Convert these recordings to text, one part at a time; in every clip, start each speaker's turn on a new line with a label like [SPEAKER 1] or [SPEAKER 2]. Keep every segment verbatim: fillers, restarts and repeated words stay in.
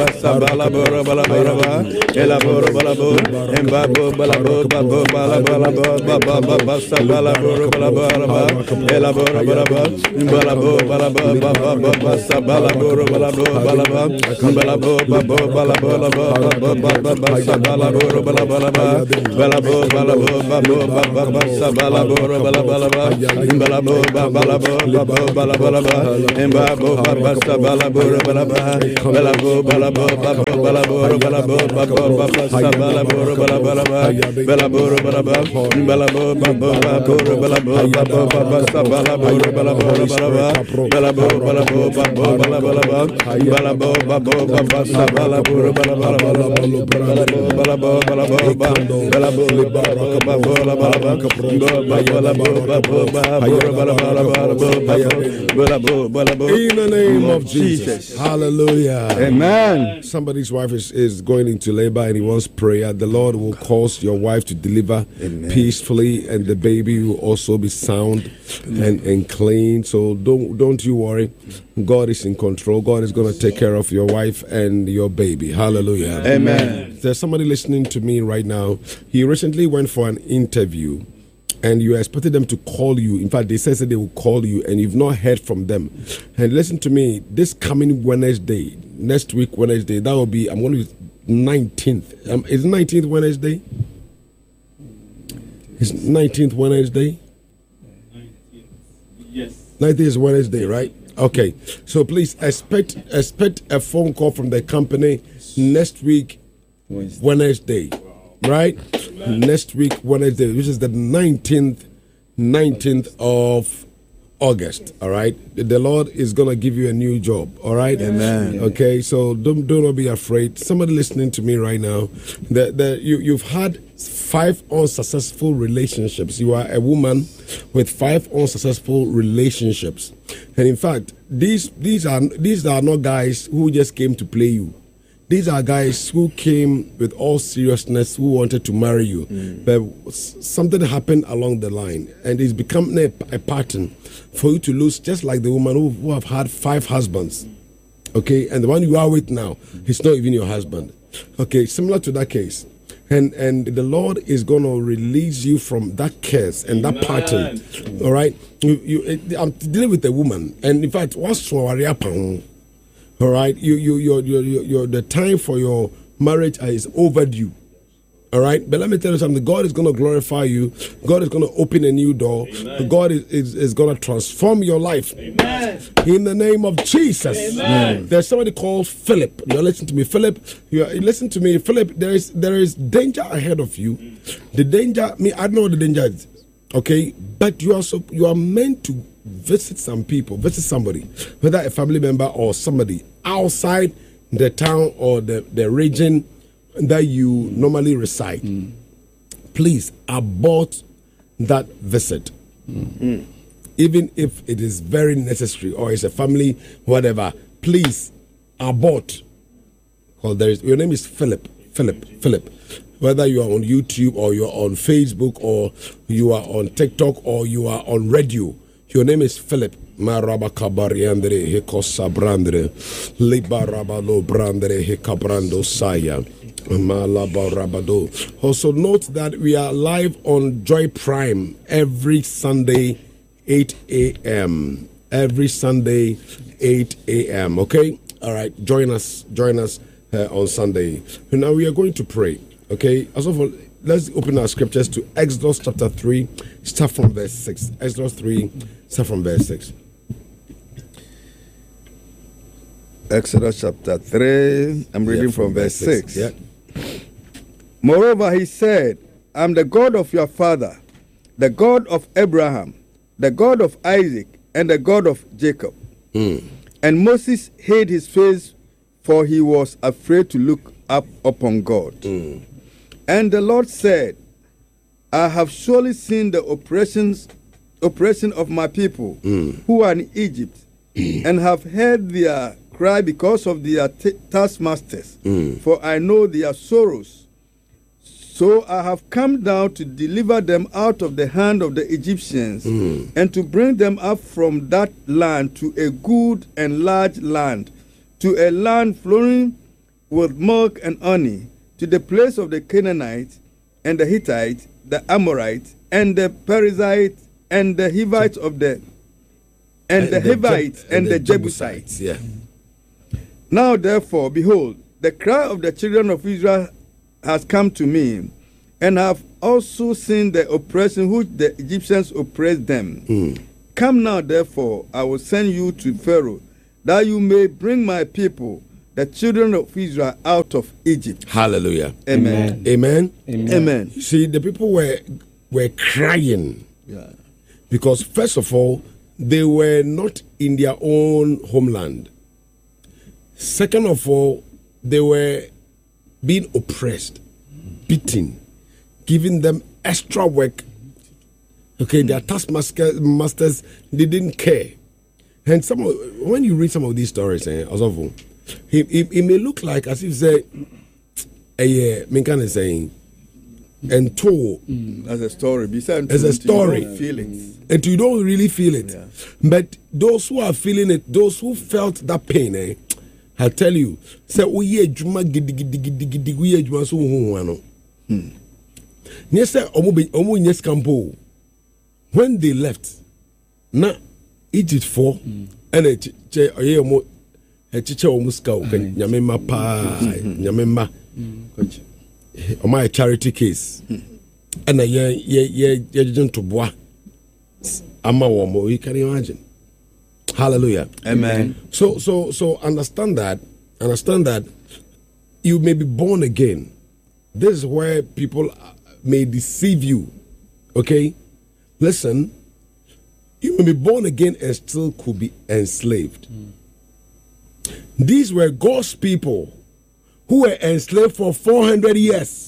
[SPEAKER 1] Sabala bora bala bala bala, ela bora bala bora, emba bora bala bora bala bala bala bala bala sabala bora bala bala bala, ela bora bala bala, bala bora bala bala bala sabala bora bala bala bala, bala bora bala bala bala bala sabala bora bala bala bala, bala bora bala bala bala sabala bora bala bala bala, bala bora bala bala bala bala bala, emba bora sabala bora bala bala, bala bora bala bala bala bora bala bora bala sabala bora bala bala bala bora bala bala bala bora bala bora bala bala sabala bora bala bala bala bala bora bala bala bala bala bala bora bala sabala bora bala bala bala bala bala bala
[SPEAKER 2] in the name of Jesus. Hallelujah.
[SPEAKER 1] Amen.
[SPEAKER 2] Somebody's wife is, is going into labor and he wants prayer. The Lord will cause your wife to deliver Amen. Peacefully, and the baby will also be sound and, and clean. So don't don't you worry. God is in control. God is going to take care of your wife and your baby. Hallelujah.
[SPEAKER 1] Amen.
[SPEAKER 2] There's somebody listening to me right now. He recently went for an interview, and you expected them to call you. In fact, they said that they will call you, and you've not heard from them. And listen to me, this coming Wednesday, next week Wednesday, that will be, I'm going to nineteenth. Um, is it nineteenth Wednesday? It's nineteenth Wednesday?
[SPEAKER 3] Yes.
[SPEAKER 2] nineteenth is Wednesday, right? Okay. So please expect expect a phone call from the company next week Wednesday. Wednesday. Right? Amen. Next week, Wednesday, which is the nineteenth, nineteenth of August. All right? The Lord is going to give you a new job. All right?
[SPEAKER 1] Amen.
[SPEAKER 2] Okay, so don't, don't be afraid. Somebody listening to me right now, that, that you, you've had five unsuccessful relationships. You are a woman with five unsuccessful relationships. And in fact, these, these, are, these are not guys who just came to play you. These are guys who came with all seriousness, who wanted to marry you. Mm. But something happened along the line, and it's become a, a pattern for you to lose, just like the woman who, who have had five husbands. Okay, and the one you are with now, he's not even your husband. Okay, similar to that case. And and the Lord is going to release you from that curse and that pattern. All right? You, you, I'm dealing with a woman, and in fact, what's all right, you, you, your, your, your, the time for your marriage is overdue. All right, but let me tell you something. God is going to glorify you. God is going to open a new door. Amen. God is, is, is going to transform your life. Amen. In the name of Jesus. Amen. There's somebody called Philip. You're listening to me, Philip. You are, listen to me, Philip. There is there is danger ahead of you. The danger. Me, I don't know what the danger is. Okay, but you are so, you are meant to visit some people, visit somebody, whether a family member or somebody outside the town or the, the region that you normally reside. Mm. Please abort that visit. Mm. Even if it is very necessary or it's a family, whatever, please abort. Well, there is, your name is Philip. Philip. Philip. Whether you are on YouTube or you are on Facebook or you are on TikTok or you are on radio, your name is Philip. Marabakabariandre Hikosabrandre Libarabalo Brandre Hikabrando Saya. Also note that we are live on Joy Prime every Sunday, eight a.m. Every Sunday, eight a.m. Okay? All right. Join us. Join us uh, on Sunday. And now we are going to pray. Okay? As of all, let's open our scriptures to Exodus chapter three, start from verse six. Exodus three, start from verse six.
[SPEAKER 1] Exodus chapter three, I'm reading yeah, from, from verse six.
[SPEAKER 2] Yeah.
[SPEAKER 1] Moreover, he said, I am the God of your father, the God of Abraham, the God of Isaac, and the God of Jacob. Mm. And Moses hid his face, for he was afraid to look up upon God. Mm. And the Lord said, I have surely seen the oppressions, oppression of my people mm. who are in Egypt, and have heard their cry because of their t- taskmasters, mm. for I know their sorrows. So I have come down to deliver them out of the hand of the Egyptians, mm. and to bring them up from that land to a good and large land, to a land flowing with milk and honey to the place of the Canaanites and the Hittites, the Amorites, and the Perizzites, and the Hivites of the and, and the, the Hivites and, and the, the Jebusites.
[SPEAKER 2] Yeah.
[SPEAKER 1] Now therefore, behold, the cry of the children of Israel has come to me, and have also seen the oppression which the Egyptians oppressed them.
[SPEAKER 2] Mm.
[SPEAKER 1] Come now, therefore, I will send you to Pharaoh, that you may bring my people, the children of Israel, out of Egypt.
[SPEAKER 2] Hallelujah.
[SPEAKER 1] Amen.
[SPEAKER 2] Amen.
[SPEAKER 1] Amen. Amen.
[SPEAKER 2] You see, the people were were crying.
[SPEAKER 1] Yeah.
[SPEAKER 2] Because first of all, they were not in their own homeland. Second of all, they were being oppressed, beaten, giving them extra work. Okay, their taskmasters, they didn't care. And some of, when you read some of these stories, eh, also, it, it, it may look like as if say, eh, Minkan is saying, and told
[SPEAKER 1] mm, as a story, besides
[SPEAKER 2] as a story,
[SPEAKER 1] feelings,
[SPEAKER 2] and you don't really feel it.
[SPEAKER 1] Yeah.
[SPEAKER 2] But those who are feeling it, those who felt that pain, eh, I tell you, say we ye juma gidi gidi gidi gidi we ye juma so hu ano. Hmm. Nye say omo be omo nyes campo. When they left, na Egypt for and a che oye omo e chiche omo ska o kan nyame ma pa nyame ma. O my charity case. And a ye ye ye ye to bois. Ama wo mo, you can imagine. Hallelujah.
[SPEAKER 1] Amen.
[SPEAKER 2] So so so understand that understand that you may be born again. This is where people may deceive you. Okay? Listen, you may be born again and still could be enslaved. Mm. These were God's people who were enslaved for four hundred years.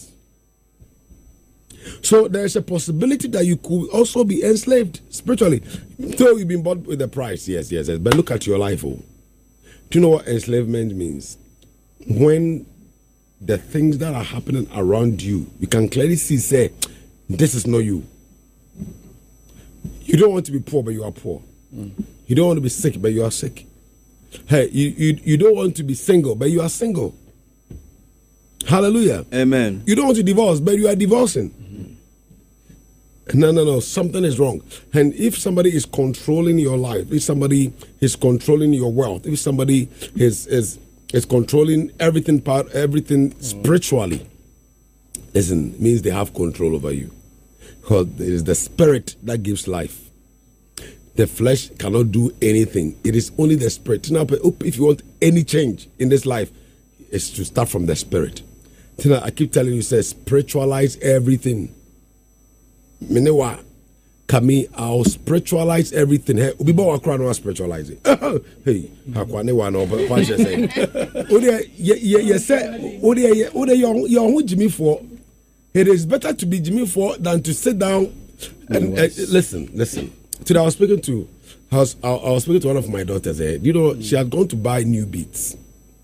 [SPEAKER 2] So there's a possibility that you could also be enslaved spiritually. Though you've been bought with a price, yes, yes, yes. But look at your life. Oh. Do you know what enslavement means? When the things that are happening around you, you can clearly see, say, this is not you. You don't want to be poor, but you are poor. Mm. You don't want to be sick, but you are sick. Hey, you, you, you don't want to be single, but you are single. Hallelujah.
[SPEAKER 1] Amen.
[SPEAKER 2] You don't want to divorce, but you are divorcing. Mm-hmm. No, no, no. Something is wrong. And if somebody is controlling your life, if somebody is controlling your wealth, if somebody is is is controlling everything part, everything mm. spiritually, listen, means they have control over you. Because it is the spirit that gives life. The flesh cannot do anything. It is only the spirit. Now, if you want any change in this life, it's to start from the spirit. I keep telling you, say, spiritualize everything. Menewa, kami, I'll spiritualize everything. Hey, ubi ba wakra no spiritualize it. Hey, hakwa ne wa no, but what you say? Ode ye ye ye say, ode ye ode your your hu Jimmy for. It is better to be Jimmy for than to sit down and uh, listen, listen. Today I was speaking to, I was, I was speaking to one of my daughters. Eh, you know, she had gone to buy new beats.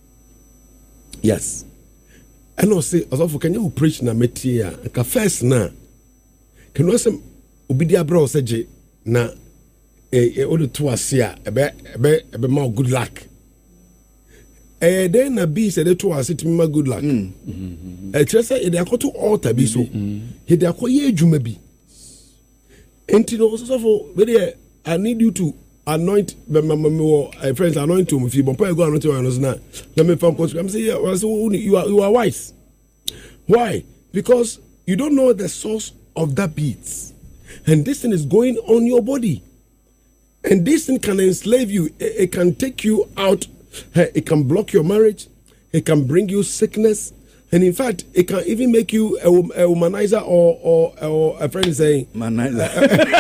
[SPEAKER 2] Yes. And I say, as of can you preach na metia? Ka first na. Can you say obidia bro say na eh all the two asia ebe ebe ebe more good luck. Eh then na be say the two asia to me good luck. Eh just say e dey akoto altar bi so. He dey akoye adwuma bi. Enti no so for we I need you to anoint my friends anoint him if you but go anoint him now. Let me find coach. I'm saying yeah, so you are you are wise. Why? Because you don't know the source of that beats. And this thing is going on your body. And this thing can enslave you. It, it can take you out. It can block your marriage. It can bring you sickness. And in fact, it can even make you a, a womanizer or, or, or a friend saying
[SPEAKER 1] manizer.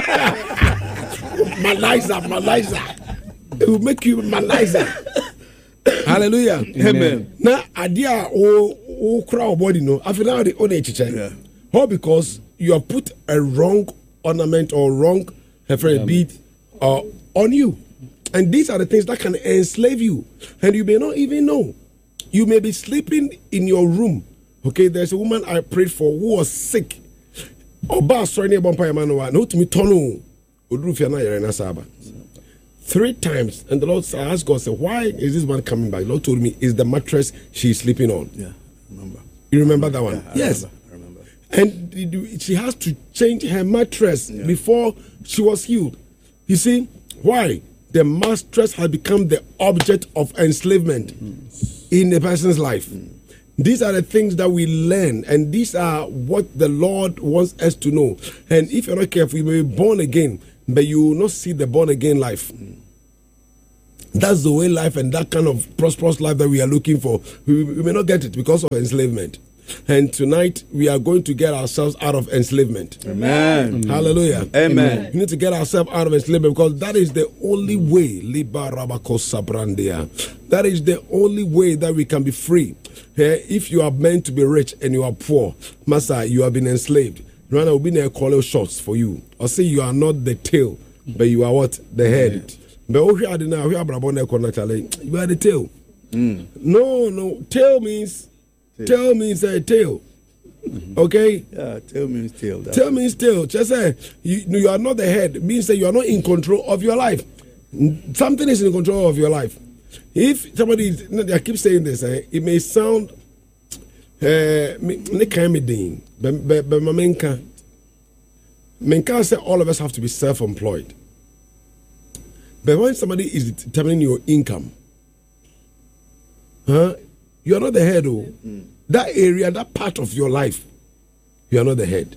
[SPEAKER 2] Manizer, manizer. It will make you manizer. Hallelujah.
[SPEAKER 1] Amen.
[SPEAKER 2] Now, idea o o crowd body no. I feel now the only chiche. All because you have put a wrong ornament or wrong friend bead uh, on you, and these are the things that can enslave you, and you may not even know. You may be sleeping in your room. Okay, there's a woman I prayed for who was sick. Oba sorry about no to me tono. three times. And the Lord asked God, said, why is this one coming back? The Lord told me, it's the mattress she's sleeping on.
[SPEAKER 1] Yeah, remember.
[SPEAKER 2] You remember that one?
[SPEAKER 1] Yeah, I
[SPEAKER 2] yes.
[SPEAKER 1] Remember. I remember.
[SPEAKER 2] And she has to change her mattress
[SPEAKER 1] Yeah.
[SPEAKER 2] before she was healed. You see, why? The mattress has become the object of enslavement mm. in a person's life. Mm. These are the things that we learn, and these are what the Lord wants us to know. And if you're not careful, you may be born again, but you will not see the born again life. Mm. That's the way life and that kind of prosperous life that we are looking for. We, we may not get it because of enslavement. And tonight we are going to get ourselves out of enslavement.
[SPEAKER 1] Amen.
[SPEAKER 2] Hallelujah.
[SPEAKER 1] Amen.
[SPEAKER 2] We need to get ourselves out of enslavement because that is the only way. That is the only way that we can be free. If you are meant to be rich and you are poor, Master, you have been enslaved. Right now, we'll be there calling shots for you. I'll say you are not the tail, but you are what? The head. But you are the tail. Mm. No, no. Tail means tail, tail means a tail. Mm-hmm. Okay?
[SPEAKER 1] Yeah, tail means tail.
[SPEAKER 2] Tail it. means tail. Just say you, you are not the head. It means that you are not in control of your life. Something is in control of your life. If somebody, I keep saying this, eh, it may sound menka, menka say all of us have to be self-employed. But when somebody is determining your income, huh, you are not the head. Oh, mm. That area, that part of your life, you are not the head.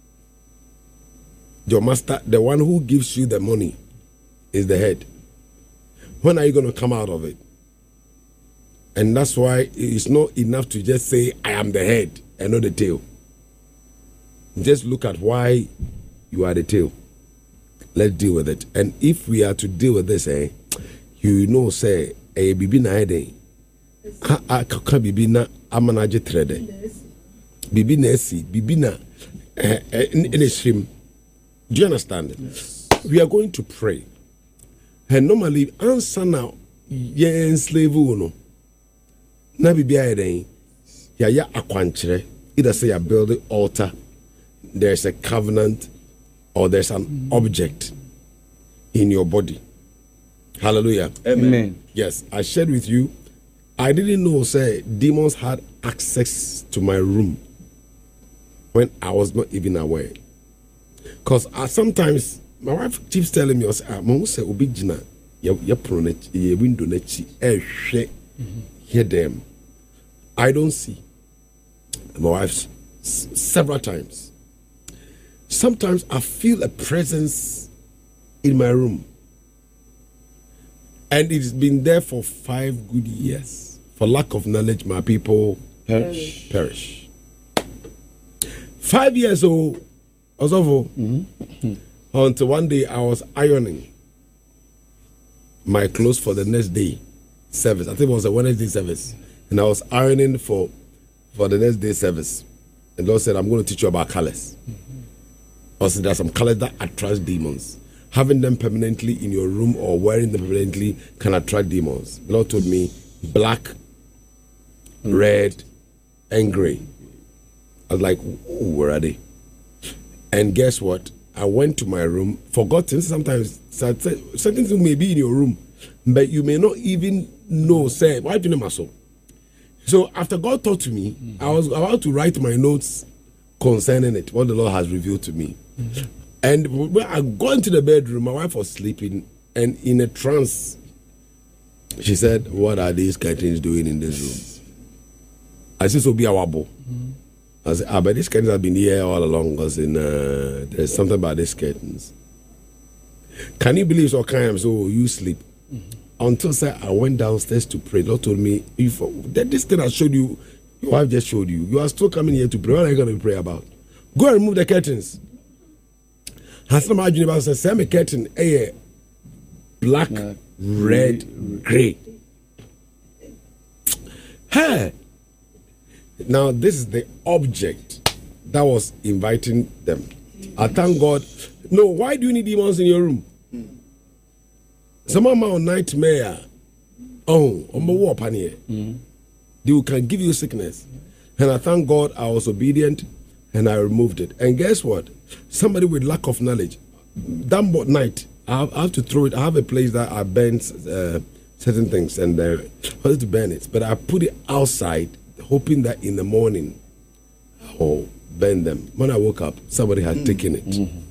[SPEAKER 2] Your master, the one who gives you the money, is the head. When are you going to come out of it? And that's why it's not enough to just say, I am the head and not the tail. Just look at why you are the tail. Let's deal with it. And if we are to deal with this, eh, you know, say, eh, bibi na ede, ah, kaka bibi na amanaje trade, bibi na esi, bibi na in a stream. Do you understand? Yes. We are going to pray. And normally, answer now, ye enslave uno. Na bibi ede, ya ya akwanchre. Either say you build the altar, there's a covenant, or there's an mm. object in your body. Hallelujah.
[SPEAKER 1] Amen. Amen.
[SPEAKER 2] Yes, I shared with you. I didn't know, say, demons had access to my room when I was not even aware. Because sometimes my wife keeps telling me, "Ah, mama say obi gina, ya ya pronet, ya window nechi, eh she, hear them." I don't see. My wife s- several times. Sometimes I feel a presence in my room. And it's been there for five good years. For lack of knowledge, my people perish. perish. Five years old, also, mm-hmm. until one day I was ironing my clothes for the next day service. I think it was a Wednesday service. And I was ironing for, for the next day service. And the Lord said, I'm going to teach you about colors. Mm-hmm. Also, there are some colors that attract demons. Having them permanently in your room or wearing them permanently can attract demons. The Lord told me black, mm-hmm. red, and gray. I was like, where are they? And guess what? I went to my room, forgotten sometimes, certain things may be in your room, but you may not even know, say, why do you know my soul? So after God talked to me, mm-hmm. I was about to write my notes concerning it, what the Lord has revealed to me. Mm-hmm. And when I got into the bedroom, my wife was sleeping, and in a trance, she said, what are these curtains doing in this room? I said, so be our bo. Mm-hmm. I said, ah, but these curtains have been here all along, because in, uh, there's something about these curtains. Can you believe so kind of so you sleep? Mm-hmm. Until say, I went downstairs to pray. The Lord told me, if that this thing I showed you, your wife just showed you, you are still coming here to pray. What are you going to pray about? Go and remove the curtains. Has some imagine about the same curtain, a black, yeah. red, gray. Hey, now this is the object that was inviting them. I thank God. No, why do you need demons in your room? Some amount nightmare. Oh, on my war pan here. They can give you sickness. And I thank God I was obedient and I removed it. And guess what? Somebody with lack of knowledge, that night I have, I have to throw it. I have a place that I burn uh, certain things and uh, I wanted to burn it, but I put it outside, hoping that in the morning I'll burn them. When I woke up, somebody had mm. taken it. Mm-hmm.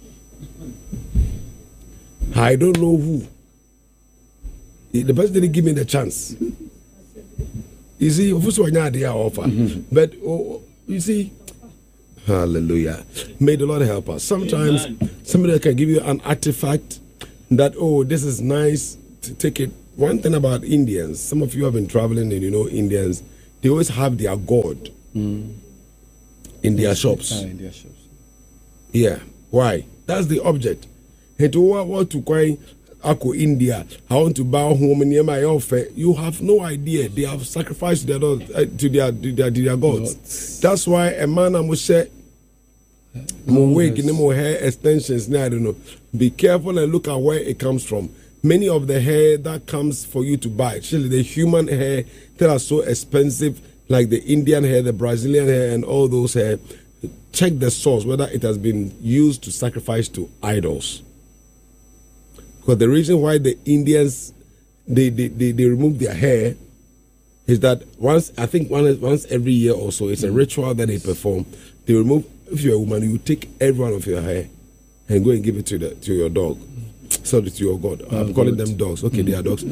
[SPEAKER 2] I don't know who. The person didn't give me the chance. You see, offer. Mm-hmm. But oh, you see, hallelujah. May the Lord help us. Sometimes Amen. Somebody can give you an artifact that, oh, this is nice, to take it. One thing about Indians, some of you have been traveling and you know Indians, they always have their God mm. in their shops.
[SPEAKER 1] Ah, in their shops.
[SPEAKER 2] Yeah. Why? That's the object. And to want to cry, Ako India, I want to bow home near my offer. You have no idea. They have sacrificed their, uh, to their to their, to their gods. gods. That's why a man I must say, more wig, no more hair extensions. Now I don't know. Be careful and look at where it comes from. Many of the hair that comes for you to buy, actually the human hair that are so expensive, like the Indian hair, the Brazilian hair, and all those hair. Check the source whether it has been used to sacrifice to idols. Because the reason why the Indians they, they, they, they remove their hair is that once I think once once every year or so, it's a ritual that they perform. They remove, if you're a woman, you take every one of your hair and go and give it to the to your dog. Sorry, to your God. I'm oh, calling God. them dogs. Okay, mm-hmm. they are dogs.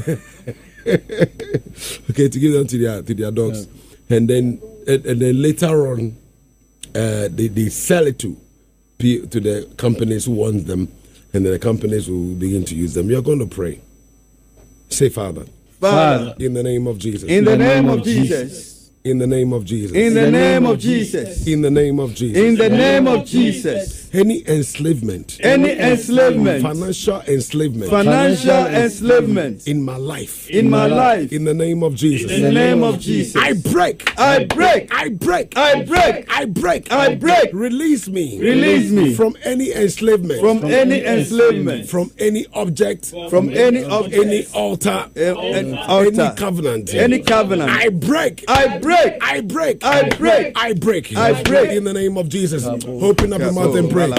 [SPEAKER 2] Mm-hmm. Okay, to give them to their to their dogs, yeah. and then and, and then later on, uh, they they sell it to to the companies who want them. And then the companies will begin to use them. You're going to pray. Say, Father.
[SPEAKER 1] Father.
[SPEAKER 2] In the name of Jesus.
[SPEAKER 1] In the name of Jesus.
[SPEAKER 2] In the name of Jesus.
[SPEAKER 1] In the name of Jesus.
[SPEAKER 2] In the name of Jesus.
[SPEAKER 1] In the name of Jesus.
[SPEAKER 2] Any enslavement.
[SPEAKER 1] Any enslavement.
[SPEAKER 2] Financial enslavement.
[SPEAKER 1] Financial enslavement.
[SPEAKER 2] In my life.
[SPEAKER 1] In my life.
[SPEAKER 2] In the name of Jesus.
[SPEAKER 1] In the name of Jesus.
[SPEAKER 2] I break.
[SPEAKER 1] I break.
[SPEAKER 2] I break.
[SPEAKER 1] I break.
[SPEAKER 2] I break.
[SPEAKER 1] I break.
[SPEAKER 2] Release me.
[SPEAKER 1] Release me.
[SPEAKER 2] From any enslavement.
[SPEAKER 1] From any enslavement.
[SPEAKER 2] From any object.
[SPEAKER 1] From any object.
[SPEAKER 2] Any altar.
[SPEAKER 1] Any altar.
[SPEAKER 2] Any covenant.
[SPEAKER 1] Any covenant.
[SPEAKER 2] I break.
[SPEAKER 1] I break.
[SPEAKER 2] I break.
[SPEAKER 1] I break.
[SPEAKER 2] I break.
[SPEAKER 1] I break.
[SPEAKER 2] In the name of Jesus. Open up your mouth and pray.